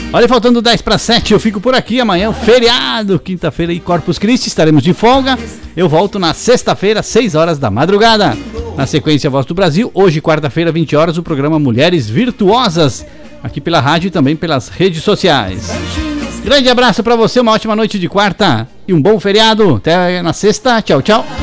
Olha, faltando 10 para 7, eu fico por aqui. Amanhã, feriado, quinta-feira e Corpus Christi, estaremos de folga. Eu volto na sexta-feira, 6 horas da madrugada. Na sequência, Voz do Brasil. Hoje, quarta-feira, 20 horas, o programa Mulheres Virtuosas, aqui pela rádio e também pelas redes sociais. Grande abraço para você, uma ótima noite de quarta e um bom feriado. Até na sexta. Tchau, tchau.